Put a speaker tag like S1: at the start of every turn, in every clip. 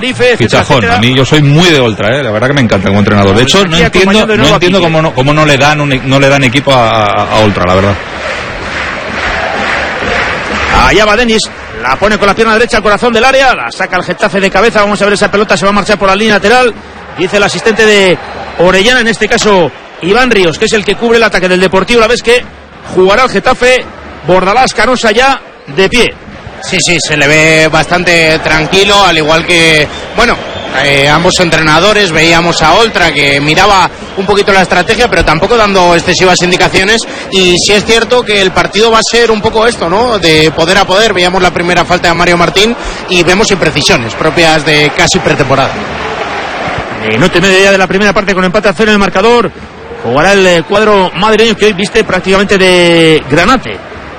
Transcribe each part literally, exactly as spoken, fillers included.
S1: Tenerife.
S2: Fichajón, a mí yo soy muy de Oltra, ¿eh? La verdad que me encanta como entrenador. De hecho, no entiendo, no entiendo cómo no, cómo no le dan un, no le dan equipo a, a Oltra, la verdad.
S1: Allá va Denis, la pone con la pierna derecha al corazón del área, la saca el Getafe de cabeza. Vamos a ver esa pelota, se va a marchar por la línea lateral. Dice el asistente de Orellana, en este caso Iván Ríos, que es el que cubre el ataque del Deportivo, la vez que jugará el Getafe. Bordalás, Canosa ya de pie.
S3: Sí, sí, se le ve bastante tranquilo, al igual que, bueno, eh, ambos entrenadores. Veíamos a Oltra que miraba un poquito la estrategia, pero tampoco dando excesivas indicaciones. Y sí es cierto que el partido va a ser un poco esto, ¿no? De poder a poder. Veíamos la primera falta de Mario Martín y vemos imprecisiones propias de casi pretemporada.
S1: Minuto y medio ya de la primera parte con empate a cero en el marcador. Jugará el cuadro madrileño, que hoy viste prácticamente de granate,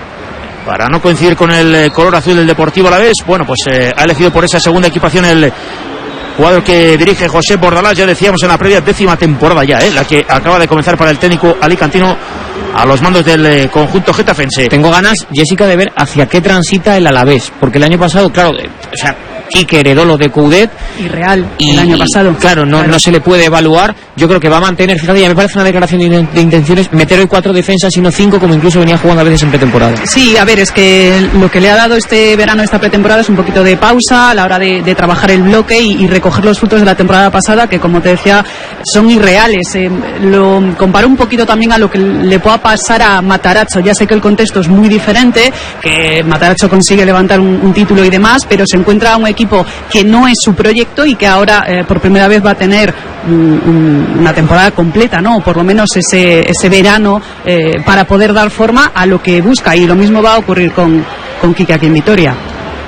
S1: para no coincidir con el color azul del Deportivo Alavés. Bueno, pues eh, ha elegido por esa segunda equipación el cuadro que dirige José Bordalás. Ya decíamos en la previa, décima temporada ya, eh, la que acaba de comenzar para el técnico alicantino a los mandos del eh, conjunto getafense.
S4: Tengo ganas, Jessica, de ver hacia qué transita el Alavés, porque el año pasado, claro, eh, o sea, Quique heredó lo de Coudet
S5: y Real
S4: y,
S5: el año pasado.
S4: Claro, no,
S5: claro,
S4: no se le puede evaluar. Yo creo que va a mantener, fíjate, ya me parece una declaración de, de intenciones, meter hoy cuatro defensas y no cinco, como incluso venía jugando a veces en pretemporada.
S5: Sí, a ver, es que lo que le ha dado este verano, esta pretemporada, es un poquito de pausa a la hora de, de trabajar el bloque y, y recoger los frutos de la temporada pasada, que como te decía, son irreales. Eh, lo comparo un poquito también a lo que le pueda pasar a Matarazzo. Ya sé que el contexto es muy diferente, que Matarazzo consigue levantar un, un título y demás, pero se encuentra un equipo que no es su proyecto y que ahora eh, por primera vez va a tener un, un, una temporada completa, ¿no? O por lo menos ese, ese verano eh, para poder dar forma a lo que busca, y lo mismo va a ocurrir con, con Quique aquí en Vitoria.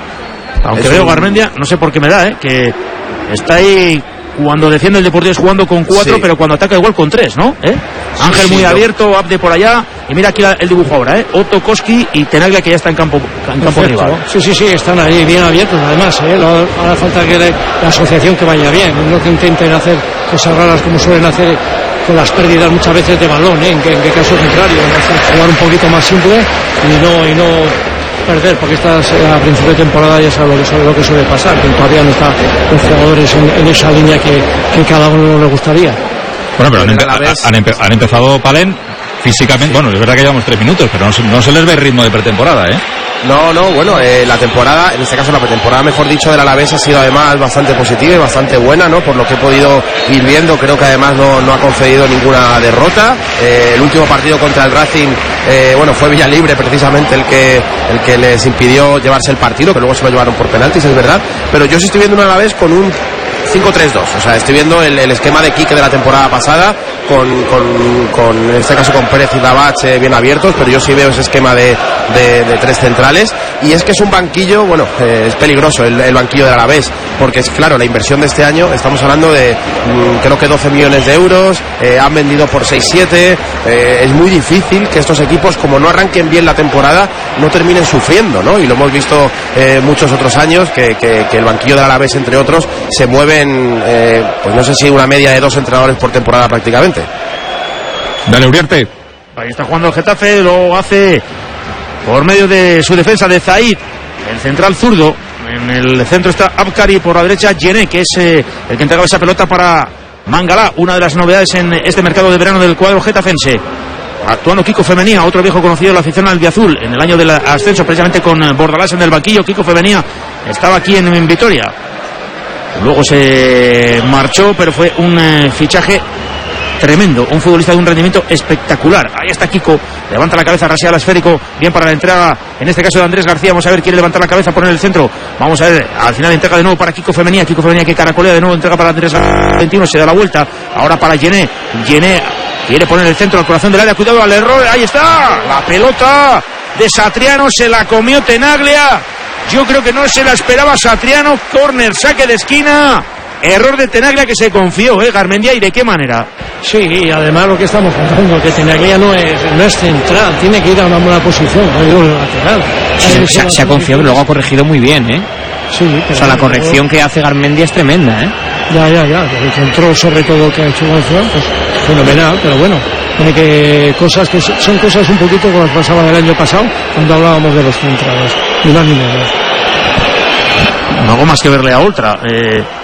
S1: Aunque es veo un... Garmendia, no sé por qué me da, ¿eh? Que está ahí cuando defiende el Deportivo es jugando con cuatro, sí, pero cuando ataca igual con tres, ¿no? ¿Eh? Sí, Ángel sí, muy yo... abierto, Abde por allá, y mira aquí el dibujo ahora, ¿eh? Otto Koski y Tenaglia, que ya está en campo, en campo rival.
S6: Sí, sí, sí, están ahí bien abiertos, además, ¿eh? No hará falta que la, la asociación que vaya bien, no que intenten hacer cosas raras como suelen hacer con las pérdidas muchas veces de balón, ¿eh? En que, en que caso contrario, ¿no? Jugar un poquito más simple y no, y no perder, porque estás a principio de temporada ya sabes lo que, sabe lo que suele pasar, que todavía no están los jugadores en, en esa línea que, que cada uno le gustaría.
S2: Bueno, pero han, empe han, empe han empezado Palen físicamente, bueno, es verdad que llevamos tres minutos, pero no, no se les ve el ritmo de pretemporada, ¿eh?
S7: No, no, bueno, eh, la temporada, en este caso la pretemporada, mejor dicho, del Alavés ha sido además bastante positiva y bastante buena, ¿no? Por lo que he podido ir viendo, creo que además no, no ha concedido ninguna derrota. Eh, el último partido contra el Racing, eh, bueno, fue Villalibre precisamente el que, el que les impidió llevarse el partido, que luego se lo llevaron por penaltis, es verdad. Pero yo sí estoy viendo un Alavés con un cinco tres dos, o sea, estoy viendo el, el esquema de Quique de la temporada pasada, con, con, con en este caso con Pérez y Lavach eh, bien abiertos, pero yo sí veo ese esquema de, de, de tres centrales, y es que es un banquillo, bueno, eh, es peligroso el, el banquillo del Alavés, porque es claro, la inversión de este año, estamos hablando de mmm, creo que doce millones de euros, eh, han vendido por seis siete, eh, es muy difícil que estos equipos, como no arranquen bien la temporada, no terminen sufriendo, ¿no? Y lo hemos visto eh, muchos otros años, que, que, que el banquillo del Alavés, entre otros, se mueve en, eh, pues no sé si una media de dos entrenadores por temporada prácticamente.
S2: Dale, Uriarte.
S1: Ahí está jugando el Getafe, lo hace por medio de su defensa de Zaid, el central zurdo. En el centro está Abkari, por la derecha Yené, que es eh, el que entregaba esa pelota para Mangalá, una de las novedades en este mercado de verano del cuadro getafense. Actuando Kiko Femenía, otro viejo conocido de la afición albiazul, en el año del ascenso, precisamente con Bordalás en el banquillo. Kiko Femenía estaba aquí en, en Vitoria. Luego se marchó, pero fue un eh, fichaje tremendo, un futbolista de un rendimiento espectacular. Ahí está Kiko, levanta la cabeza, rasea el esférico, bien para la entrega, en este caso de Andrés García. Vamos a ver, quiere levantar la cabeza, poner el centro. Vamos a ver, al final entrega de nuevo para Kiko Femenía, Kiko Femenía que caracolea de nuevo, entrega para Andrés García, veintiuno, se da la vuelta, ahora para Yené, Yené quiere poner el centro al corazón del área, cuidado al error, ahí está, la pelota de Satriano, se la comió Tenaglia. Yo creo que no se la esperaba Satriano. Córner, saque de esquina. Error de Tenaglia, que se confió, ¿eh, Garmendia? ¿Y de qué manera?
S6: Sí, y además lo que estamos contando, que Tenaglia no es, no es central, tiene que ir a una buena posición, no es un lateral.
S4: Sí, se, se, se ha confiado, luego ha corregido muy bien, ¿eh?
S6: Sí,
S4: o sea, la corrección que hace Garmendia es tremenda, ¿eh?
S6: Ya, ya, ya. El control, sobre todo, que ha hecho Gonzalo, pues fenomenal, pero bueno. Tiene que cosas que son cosas un poquito como las pasaban el año pasado cuando hablábamos de los centrales, ni más ni menos.
S1: No hago más que verle a Oltra. Eh,